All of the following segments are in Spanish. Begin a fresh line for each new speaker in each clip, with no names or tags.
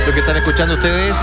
Lo que están escuchando ustedes,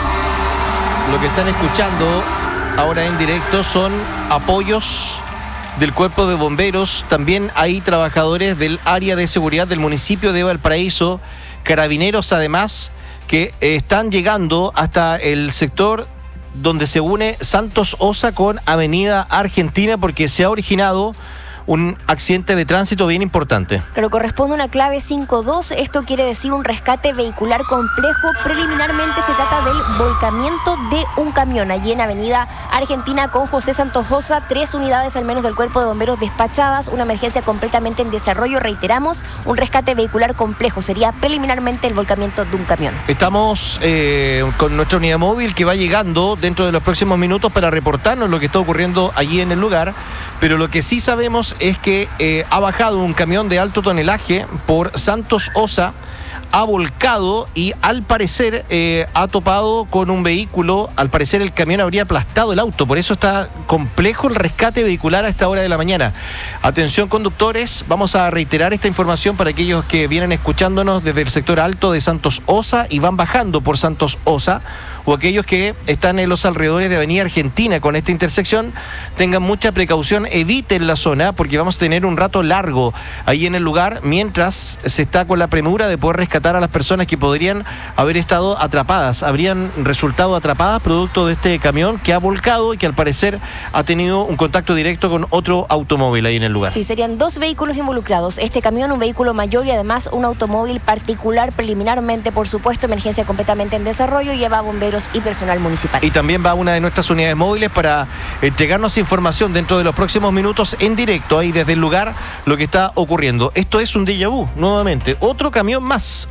lo que están escuchando ahora en directo son apoyos del Cuerpo de Bomberos. También hay trabajadores del área de seguridad del municipio de Valparaíso, carabineros además, que están llegando hasta el sector donde se une Santos Osa con Avenida Argentina, porque se ha originado un accidente de tránsito bien importante.
Pero corresponde a una clave 5.2. Esto quiere decir un rescate vehicular complejo. Preliminarmente se trata del volcamiento de un camión allí en Avenida Argentina con José Santos Osa. 3 unidades al menos del Cuerpo de Bomberos despachadas. Una emergencia completamente en desarrollo. Reiteramos, un rescate vehicular complejo. Sería preliminarmente el volcamiento de un camión.
Estamos con nuestra unidad móvil que va llegando dentro de los próximos minutos para reportarnos lo que está ocurriendo allí en el lugar. Pero lo que sí sabemos es que ha bajado un camión de alto tonelaje por Santos Osa, ha volcado y al parecer ha topado con un vehículo. Al parecer el camión habría aplastado el auto, por eso está complejo el rescate vehicular a esta hora de la mañana. Atención conductores, vamos a reiterar esta información para aquellos que vienen escuchándonos desde el sector alto de Santos Osa y van bajando por Santos Osa, o aquellos que están en los alrededores de Avenida Argentina con esta intersección. Tengan mucha precaución, eviten la zona porque vamos a tener un rato largo ahí en el lugar mientras se está con la premura de poder rescatar a las personas que podrían haber estado atrapadas, habrían resultado atrapadas producto de este camión que ha volcado y que al parecer ha tenido un contacto directo con otro automóvil ahí en el lugar.
Sí, serían 2 vehículos involucrados. Este camión, un vehículo mayor y además un automóvil particular. Preliminarmente, por supuesto, emergencia completamente en desarrollo, lleva bomberos y personal municipal.
Y también va una de nuestras unidades móviles para entregarnos información dentro de los próximos minutos en directo ahí desde el lugar lo que está ocurriendo. Esto es un déjà vu, nuevamente. Otro camión más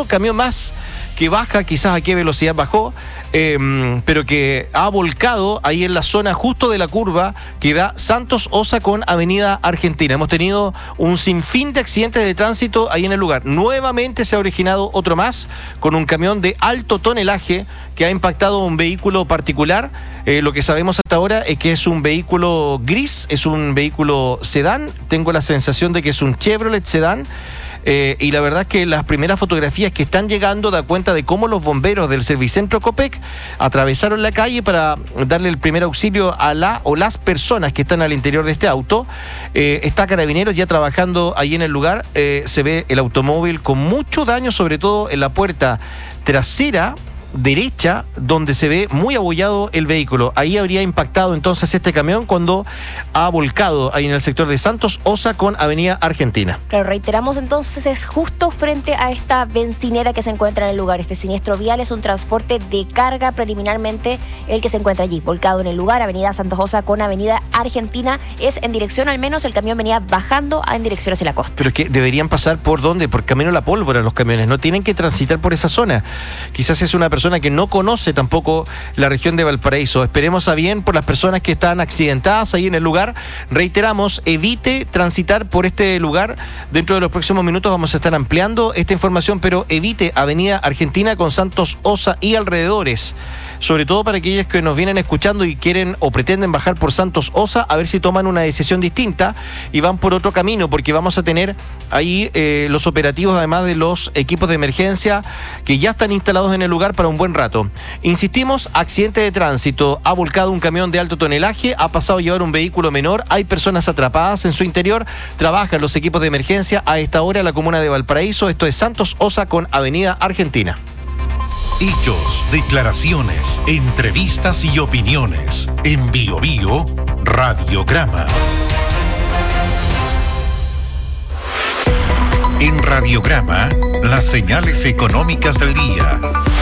que baja, quizás a qué velocidad bajó, pero que ha volcado ahí en la zona justo de la curva que da Santos Osa con Avenida Argentina. Hemos tenido un sinfín de accidentes de tránsito ahí en el lugar. Nuevamente se ha originado otro más con un camión de alto tonelaje que ha impactado un vehículo particular. Lo que sabemos hasta ahora es que es un vehículo gris, es un vehículo sedán. Tengo la sensación de que es un Chevrolet sedán. Y la verdad es que las primeras fotografías que están llegando da cuenta de cómo los bomberos del Servicentro Copec atravesaron la calle para darle el primer auxilio a las personas que están al interior de este auto. Está Carabineros ya trabajando ahí en el lugar. Se ve el automóvil con mucho daño, sobre todo en la puerta trasera derecha, donde se ve muy abollado el vehículo. Ahí habría impactado entonces este camión cuando ha volcado ahí en el sector de Santos Osa con Avenida Argentina.
Claro, reiteramos entonces, es justo frente a esta bencinera que se encuentra en el lugar. Este siniestro vial es un transporte de carga, preliminarmente el que se encuentra allí, volcado en el lugar. Avenida Santos Osa con Avenida Argentina es en dirección, al menos el camión venía bajando en dirección hacia la costa.
Pero es que deberían pasar ¿por dónde? Por Camino a la Pólvora los camiones, no tienen que transitar por esa zona. Quizás es una persona que no conoce tampoco la región de Valparaíso. Esperemos a bien por las personas que están accidentadas ahí en el lugar. Reiteramos, evite transitar por este lugar. Dentro de los próximos minutos vamos a estar ampliando esta información, pero evite Avenida Argentina con Santos Osa y alrededores. Sobre todo para aquellos que nos vienen escuchando y quieren o pretenden bajar por Santos Osa, a ver si toman una decisión distinta y van por otro camino, porque vamos a tener ahí los operativos, además de los equipos de emergencia que ya están instalados en el lugar para un buen rato. Insistimos, accidente de tránsito, ha volcado un camión de alto tonelaje, ha pasado a llevar un vehículo menor, hay personas atrapadas en su interior, trabajan los equipos de emergencia a esta hora en la comuna de Valparaíso. Esto es Santos Osa con Avenida Argentina.
Hechos, declaraciones, entrevistas y opiniones. En Bio Bio, Radiograma. En Radiograma, las señales económicas del día.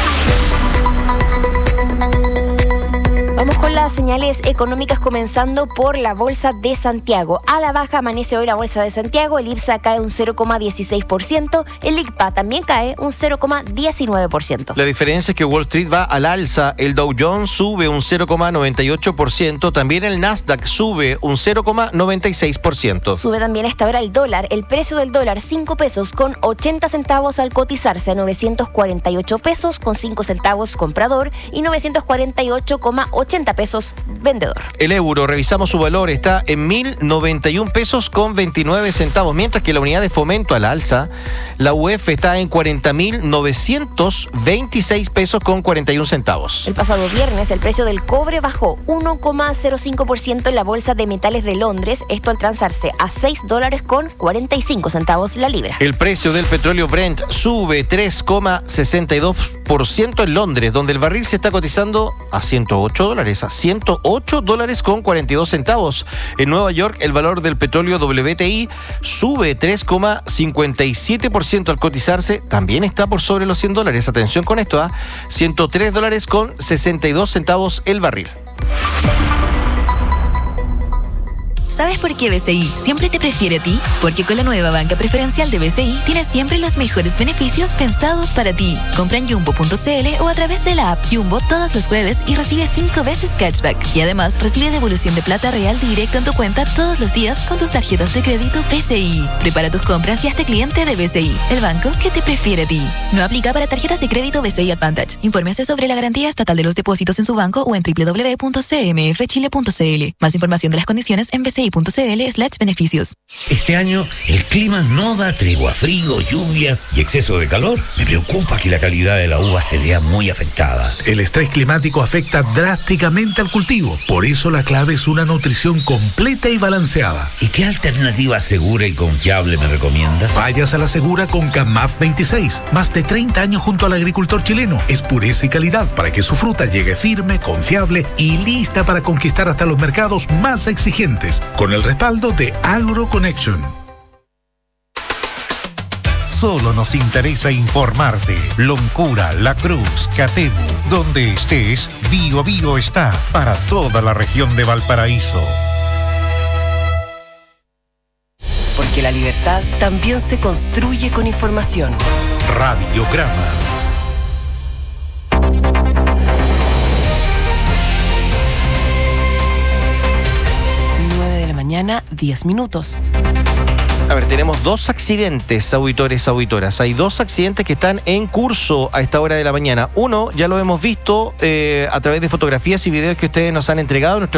Vamos con las señales económicas, comenzando por la Bolsa de Santiago. A la baja amanece hoy la Bolsa de Santiago, el IPSA cae un 0,16%, el ICPA también cae un 0,19%.
La diferencia es que Wall Street va al alza, el Dow Jones sube un 0,98%, también el Nasdaq sube un 0,96%.
Sube también a esta hora el dólar, el precio del dólar 5 pesos con 80 centavos al cotizarse a 948 pesos con 5 centavos comprador y 948,80 pesos vendedor.
El euro, revisamos su valor, está en 1.091 pesos con 29 centavos, mientras que la unidad de fomento a la alza, la UF está en 40.926 pesos con 41 centavos.
El pasado viernes el precio del cobre bajó 1,05% en la bolsa de metales de Londres, esto al transarse a $6 con 45 centavos la libra.
El precio del petróleo Brent sube 3,62% en Londres, donde el barril se está cotizando a $108 con 42 centavos. En Nueva York el valor del petróleo WTI sube 3,57% al cotizarse, también está por sobre los $100. Atención con esto, $103 con 62 centavos el barril.
¿Sabes por qué BCI siempre te prefiere a ti? Porque con la nueva banca preferencial de BCI tienes siempre los mejores beneficios pensados para ti. Compra en Jumbo.cl o a través de la app Jumbo todos los jueves y recibe 5 veces cashback. Y además recibe devolución de plata real directo en tu cuenta todos los días con tus tarjetas de crédito BCI. Prepara tus compras y hazte cliente de BCI, el banco que te prefiere a ti. No aplica para tarjetas de crédito BCI Advantage. Infórmese sobre la garantía estatal de los depósitos en su banco o en www.cmfchile.cl. Más información de las condiciones en bci.cl/beneficios.
Este año el clima no da tregua, frío, lluvias y exceso de calor. Me preocupa que la calidad de la uva se vea muy afectada.
El estrés climático afecta drásticamente al cultivo. Por eso la clave es una nutrición completa y balanceada.
¿Y qué alternativa segura y confiable me recomienda?
Vayas a la segura con CAMAF 26. Más de 30 años junto al agricultor chileno. Es pureza y calidad para que su fruta llegue firme, confiable y lista para conquistar hasta los mercados más exigentes. Con el respaldo de AgroConnection.
Solo nos interesa informarte. Loncura, La Cruz, Catemu, donde estés, Bio Bio está para toda la región de Valparaíso.
Porque la libertad también se construye con información.
Radiograma.
Mañana, 10 minutos.
A ver, tenemos 2 accidentes, auditores, auditoras. Hay 2 accidentes que están en curso a esta hora de la mañana. Uno, ya lo hemos visto a través de fotografías y videos que ustedes nos han entregado.